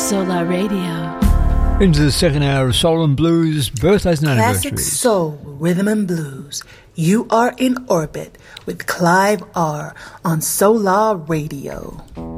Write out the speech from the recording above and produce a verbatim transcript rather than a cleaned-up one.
Solar Radio. Into the second hour of Soul and Blues birthdays and Classic anniversaries. soul, rhythm and blues. You are in orbit with Clive R on Solar Radio.